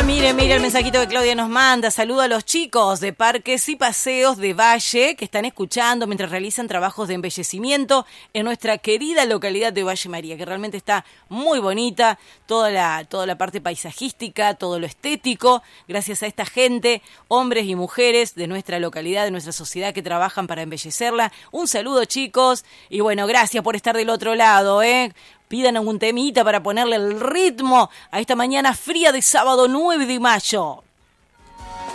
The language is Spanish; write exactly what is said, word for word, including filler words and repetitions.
mire, mire el mensajito que Claudia nos manda. Saluda a los chicos de Parques y Paseos de Valle que están escuchando mientras realizan trabajos de embellecimiento en nuestra querida localidad de Valle María, que realmente está muy bonita, toda la, toda la parte paisajística, todo lo estético, gracias a esta gente, hombres y mujeres de nuestra localidad, de nuestra sociedad que trabajan para embellecerla. Un saludo, chicos, y bueno, gracias por estar del otro lado, ¿eh? Pidan algún temita para ponerle el ritmo a esta mañana fría de sábado nueve de mayo.